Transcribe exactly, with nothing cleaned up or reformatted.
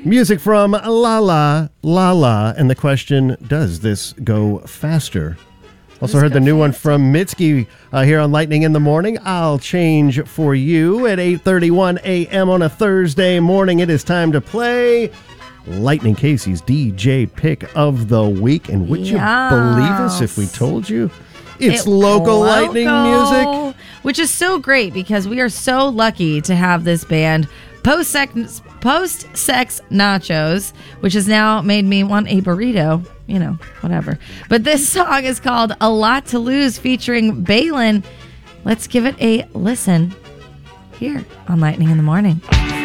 Music from La La, La La, and the question, does this go faster? Also heard the new one from Mitski uh, here on Lightning in the Morning. I'll change for you at eight thirty-one a.m. on a Thursday morning. It is time to play Lightning Casey's D J Pick of the Week. And would you Yes. believe us if we told you it's It- local, local Lightning music? Which is so great because we are so lucky to have this band, Post Sex, Post Sex Nachos, which has now made me want a burrito. You know, whatever. But this song is called A Lot to Lose featuring Balin. Let's give it a listen here on Lightning in the Morning.